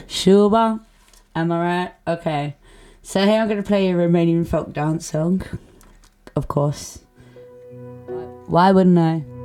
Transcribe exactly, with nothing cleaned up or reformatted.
Shuba. Am I right? Okay. So here I'm going to play a Romanian folk dance song. Of course. Why wouldn't I?